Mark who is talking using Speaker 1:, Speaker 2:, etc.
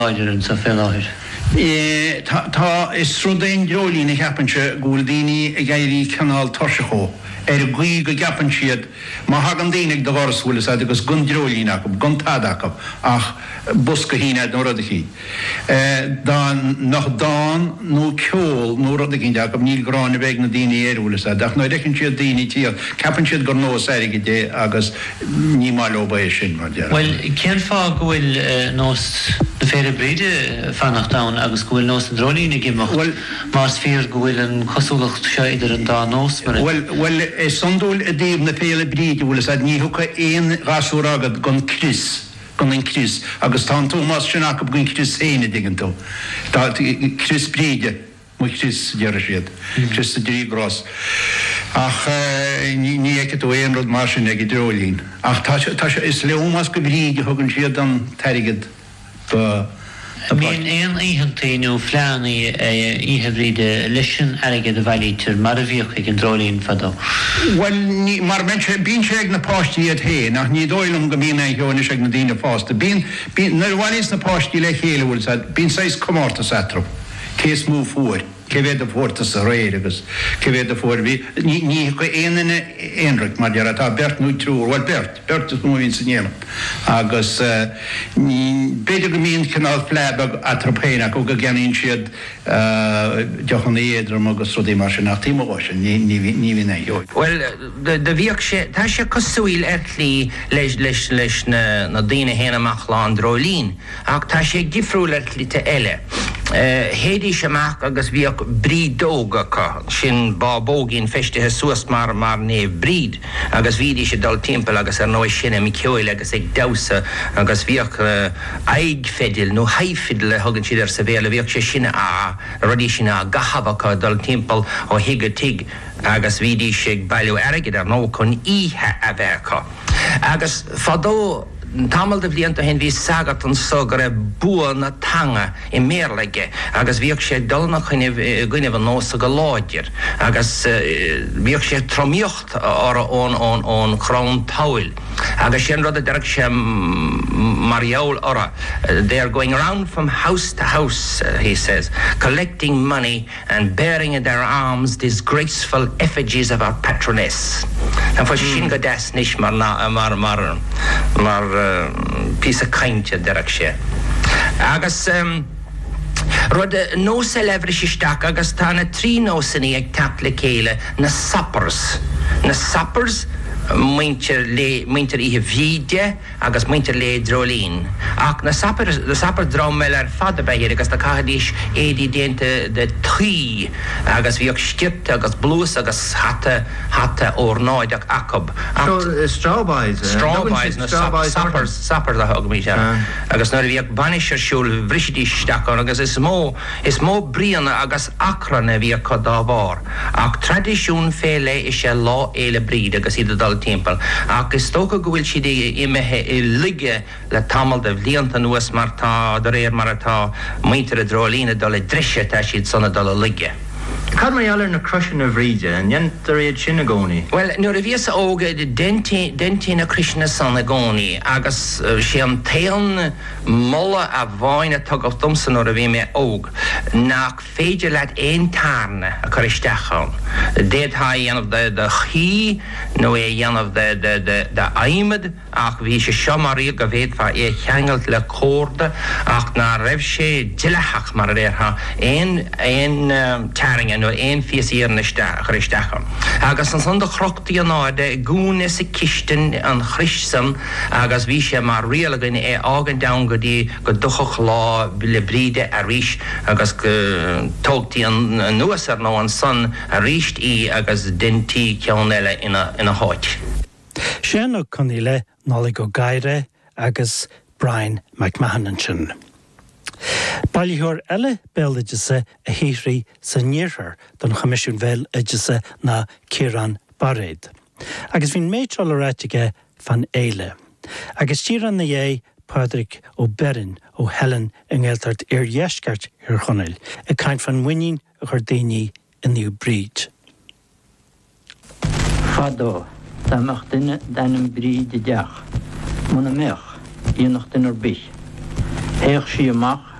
Speaker 1: Áidir sa féláir.
Speaker 2: Tá is srúdain drolí na cheapanse gúil daoine a gairí canál Torsachó. Gui go gapan siad, má hagan daoine do gharasúlas agus gun drolína gun tádach ach busca híine nó rud a hí. Nach dáin nó ceol nó rud a hí deach níl gráinna bheith na daoine éúlas ach nó recinn siad daoine tíal capan siad gur nós aige dé agus ní má loba é sin mar dear.
Speaker 1: Well, cén fá gohfuil nós na féidir bríide fannach dain agus gohfuil nós an drolína gimach más fíor gohfuil an cosúlacht seidir an dá nós mar.
Speaker 2: Well, sondul a déb na féle bríide bhfuil a ní thucha éon rasú agad gon Chris agus tá Thomas sinach gon Chris éine digantó. Tá Chris bríide mu Chris dear siad. Chris a drígrás. Ach ní eiceú éon rud mar sin ag drolín. Ach tá is leúmas go bríide thugann siad an teirigid ba.
Speaker 1: Bhíon éon íhantainú phleanaí ihe bhríide leisin aige de bhailítir mar a bhíoch ag an drolín fadó.
Speaker 2: Well, mar bín sé ag na páistí a thé, nach ní dóilm go bína heonis ag na dtíine fásta. Bín bhhailís na páistí le chéile bhfuil sa, bín 6 comórta satrum, cés mú fuair. Cevéad a fórtas a réir agus cevéad a fór bhí ní go éanaine éonraic mar dear atá bert nú trúr, well bert is mú vín san agus beidir go míon canál fleb a tropéine go geanín siad deochan éadram agus rudí mar sin nach tíime bháis ní bhín é heoid.
Speaker 3: Well, de bhíoh sé tá sé cosúil ertlí leis na daoine héanaach lá an drolín ach tá sé gifriúil ertlí te eile. Hédí semach agus bhíoh brídógacha sin bóginn feistethe suas mar né bríd agus bhídí sé dul timppel agus ar nó sinna mi ceil agus ag dasa agus bhíoh aigfedil nó haifidil thugann siad ar sa bhéle bhíoh sé sinna rudí sinna gahabhacha dul timppel ó hiige tig agus bhídí sé bailú airgid ar nó chun ihe a bhecha. Agus fadó Tamil de blianta hen vi sagat an sogre bua na tanga I méerleige agus bhíoh sé dulna guneh an nósa go láidir agus bhíoh sé tromíocht ar ón chrán táil agus sin rud a deirg sé margheall ora. They are going around from house to house, he says, collecting money and bearing in their arms disgraceful effigies of our patroness. And for sin go des nis mar piece of kaintje deirg sé. Agus rud nó celebrisisteach agus tána trí nósanní ag tap le chéile na sappers. Na sappers muintir ihe bhíide agus muintir le drolín. Ach na sapper dromel ar fada beir agus na cahadís édi dénta de trí agus bhíoh stipt agus blús agus hatte ornáid ach acob.
Speaker 4: Strawbais
Speaker 3: na sappers a thug mí se. Agus nuair bhíoh banisir siúil bhrisidísteach agus is mó bríanna agus acranna bhíoh chu dá bhar. Ach tradiisiún féile is sé lá éile bríd agus iad dal timppel. Agus tóca gohfuil siad imethe I lige le tamil de bhlianta nuas mar tá de réir mar atá muintir a drolína dul drisise tá siad sanna dul a lige.
Speaker 4: Cad mai allar na crusin a bhríide an jentar iad sin a gcónaí?
Speaker 3: Well, nuair a bhíos óga dentí na cruisina san a gcónaí agus sé an taon molla a bháin a tugad domsa nuair a bhí mé óg nach féidir leat éon tarna a chur isteachán. Déad ha dhéanamh de chi nó dhéanamh de aimimid ach bhí sé seo mar riad go bhéadfa cheangailt le córda ach na raibh sé dileachach mar réir ha éon taringa nó éon fios íar na christeachán. Agus an san de chrochtaí an áide gúna sa cisten an chrisan agus bhí sé mar rialagan ágan dam go dtí go duchach lá le bríide a ríis agus go tógtaí an nuas ar nó an san a ríist agus dentí ceann eile ina háit.
Speaker 5: Séanna coníile nála go Gaire agus Brian McMahon sin. Bailíthúir eile béalaidise a hírí sa níorthar don Choimisiún Bhéal Aidise na Ciarán Barréad. Agus bhín méidseáil ráiteige fan éile. Agus tíran na dhé Padraig ó Berin ó Helen in ggéilteart ar dheisceart ar chonail a caint fan muinín a chur daoine inniu bríd.
Speaker 6: Fadó, táach duine danam bríd deach. Muna meach, íonach duine ar bích. Éir sí amach